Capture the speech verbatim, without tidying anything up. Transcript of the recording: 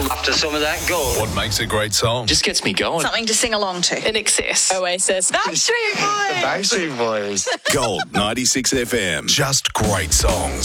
After some of that gold. What makes a great song? Just gets me going. Something to sing along to. In excess. Oasis. Backstreet Boys. Backstreet Boys. Gold ninety-six F M. Just great songs.